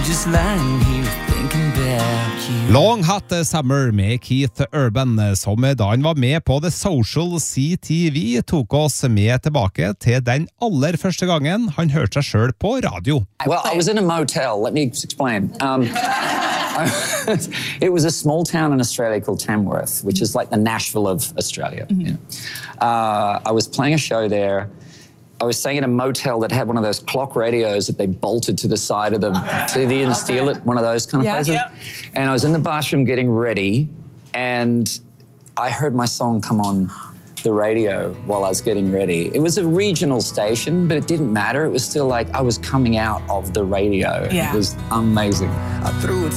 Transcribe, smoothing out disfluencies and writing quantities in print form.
just lying here thinking about you. Long Hot Summer med Keith Urban, som da han var med på The Social CTV, tok oss med tilbake til den aller første gangen han hørte seg selv på radio. Well, I was in a motel. Let me explain. It was a small town in Australia called Tamworth, which is like the Nashville of Australia. Mm-hmm. You know. I was playing a show there. I was staying in a motel that had one of those clock radios that they bolted to the side of the TV and steal it, one of those kind of places. Yeah. And I was in the bathroom getting ready, and I heard my song come on the radio while I was getting ready. It was a regional station, but it didn't matter. It was still like I was coming out of the radio. Yeah. It was amazing. I threw it